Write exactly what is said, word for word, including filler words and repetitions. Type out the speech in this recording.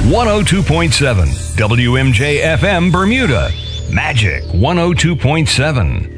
one oh two point seven W M J F M Bermuda. Magic one oh two point seven.